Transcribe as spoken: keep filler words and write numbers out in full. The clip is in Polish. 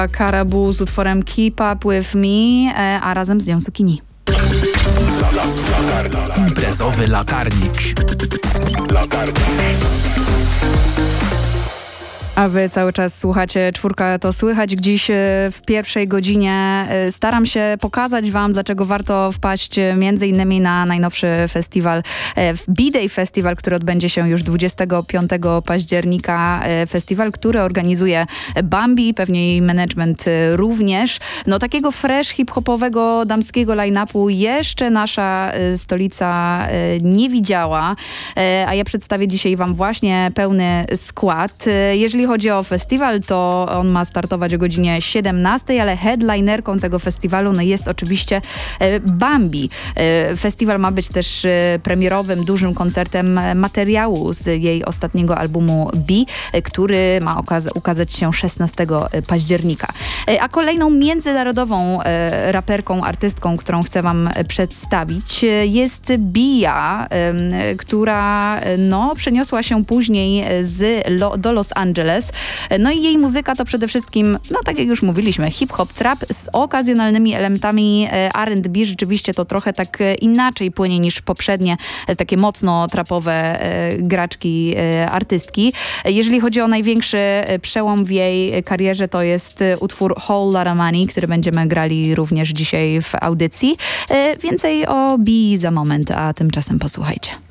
Caribou z utworem Keep Up With Me, a razem z nią Sukini. Imprezowy latarnik. A wy cały czas słuchacie Czwórka to słychać. Dziś w pierwszej godzinie staram się pokazać wam, dlaczego warto wpaść między innymi na najnowszy festiwal, B-Day Festival, który odbędzie się już dwudziestego piątego października. Festiwal, który organizuje Bambi, pewnie jej management również. No takiego fresh hip-hopowego damskiego line-upu jeszcze nasza stolica nie widziała, a ja przedstawię dzisiaj wam właśnie pełny skład. Jeżeli chodzi o festiwal, to on ma startować o godzinie siedemnastej, ale headlinerką tego festiwalu no jest oczywiście Bambi. Festiwal ma być też premierowym, dużym koncertem materiału z jej ostatniego albumu B, który ma ukazać się szesnastego października. A kolejną międzynarodową raperką, artystką, którą chcę wam przedstawić, jest Bia, która no, przeniosła się później z Lo- do Los Angeles. No i jej muzyka to przede wszystkim, no tak jak już mówiliśmy, hip-hop, trap z okazjonalnymi elementami R and B. Rzeczywiście to trochę tak inaczej płynie niż poprzednie takie mocno trapowe graczki, artystki. Jeżeli chodzi o największy przełom w jej karierze, to jest utwór Whole Lotta Money, który będziemy grali również dzisiaj w audycji. Więcej o B za moment, a tymczasem posłuchajcie.